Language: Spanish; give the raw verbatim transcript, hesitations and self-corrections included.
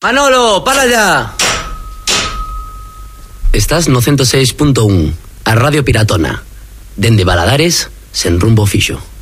Manolo, para ya. Estás no ciento seis punto uno, a Radio Piratona. Dende Baladares, sen rumbo fixo.